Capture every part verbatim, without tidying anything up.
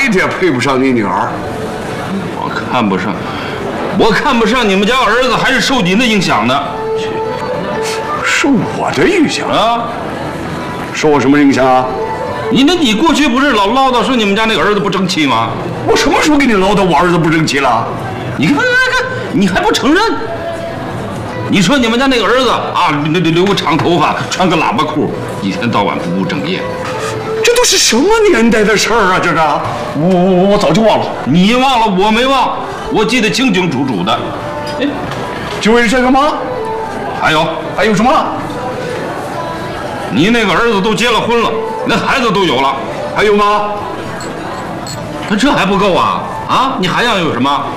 辈子也配不上你女儿。 我看不上，我看不上你们家儿子，还是受您的影响呢。 受我的影响啊？ 受我什么影响啊？ 你那，你过去不是老唠叨说你们家那个儿子不争气吗？ 我什么时候给你唠叨我儿子不争气了？ 你看，看，看，你还不承认？你说你们家那个儿子啊，留留个长头发，穿个喇叭裤，一天到晚不务正业， 这都是什么年代的事儿啊？这是，我我我早就忘了。 你忘了，我没忘，我记得清清楚楚的。哎， 就为这个吗？ 还有还有什么？ 你那个儿子都结了婚了，那孩子都有了， 还有吗？ 那这还不够啊？啊，你还要有什么？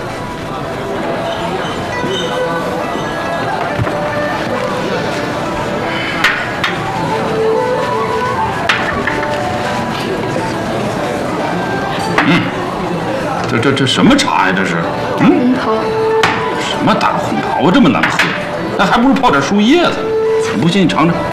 嗯，这这这什么茶呀？这是？嗯， 红袍。 什么大红袍啊？这么难喝，那还不如泡点树叶子。不信你尝尝。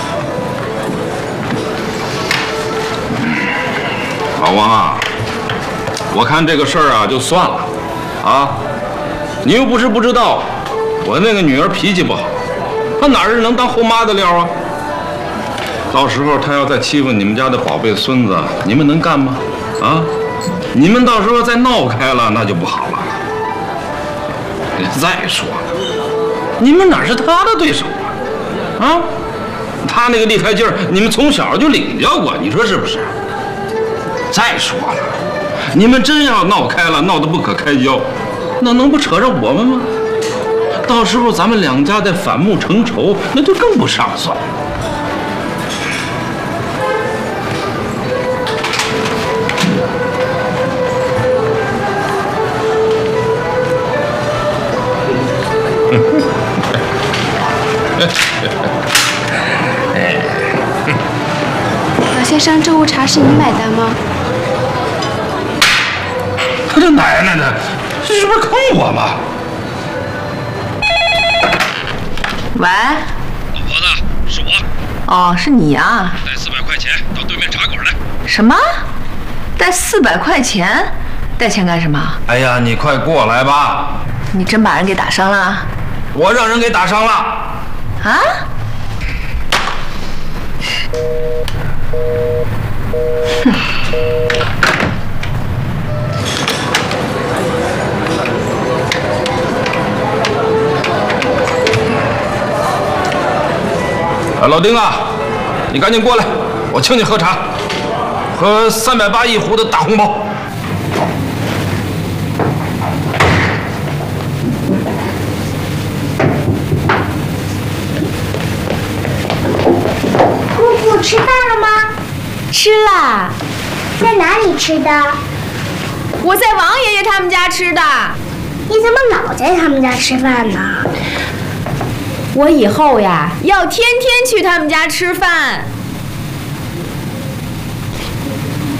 老王啊，我看这个事儿啊就算了，啊，你又不是不知道，我那个女儿脾气不好，她哪是能当后妈的料啊？到时候她要再欺负你们家的宝贝孙子，你们能干吗？啊，你们到时候再闹开了，那就不好了。再说了，你们哪是她的对手啊？啊，她那个厉害劲儿，你们从小就领教过，你说是不是？再说了，你们真要闹开了，闹得不可开交，那能不扯上我们吗？到时候咱们两家再反目成仇，那就更不上算了。 老先生，这壶茶是你买单吗？ 他这奶奶的，这是不是坑我吗？ 喂， 老婆子，是我。 哦，是你啊。 带四百块钱到对面茶馆来。 什么？带四百块钱？带钱干什么？ 哎呀，你快过来吧！ 你真把人给打伤了？ 我让人给打伤了。 啊？哼！ 啊，老丁啊，你赶紧过来，我请你喝茶，喝三百八一壶的大红袍。 姑姑吃饭了吗？ 吃了。 在哪里吃的？ 我在王爷爷他们家吃的。 你怎么老在他们家吃饭呢？ 我以后呀，要天天去他们家吃饭。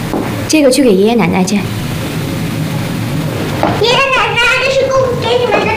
这个去给爷爷奶奶去。 爷爷奶奶，这是姑姑给你们的